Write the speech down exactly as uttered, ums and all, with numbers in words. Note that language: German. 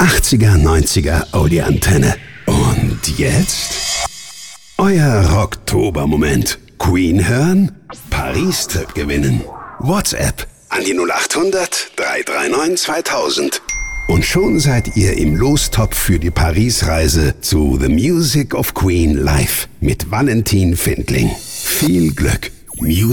achtziger, neunziger Oldie-Antenne. Und jetzt? Euer Rocktober-Moment. Queen hören? Paris-Trip gewinnen. WhatsApp an die null acht hundert, drei drei neun, zweitausend. Und schon seid ihr im Lostopf für die Paris-Reise zu The Music of Queen live mit Valentin Findling. Viel Glück. Music